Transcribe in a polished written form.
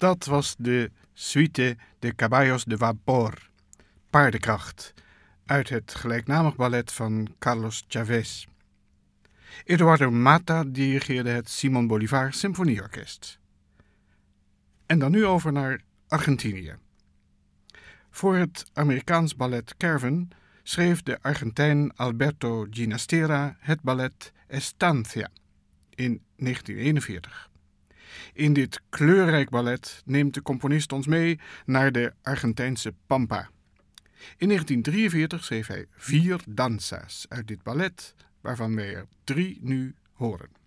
Dat was de Suite de Caballos de Vapor, paardenkracht, uit het gelijknamig ballet van Carlos Chávez. Eduardo Mata dirigeerde het Simón Bolívar Symfonieorkest. En dan nu over naar Argentinië. Voor het Amerikaans ballet Caravan schreef de Argentijn Alberto Ginastera het ballet Estancia in 1941. In dit kleurrijk ballet neemt de componist ons mee naar de Argentijnse Pampa. In 1943 schreef hij 4 danza's uit dit ballet, waarvan wij er 3 nu horen.